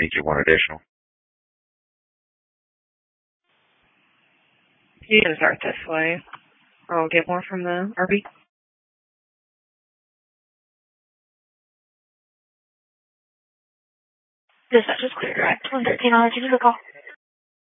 think you want additional. You can start this way. I'll get more from the RV. Dispatch is clear. Direct 113, I'll let you do the call.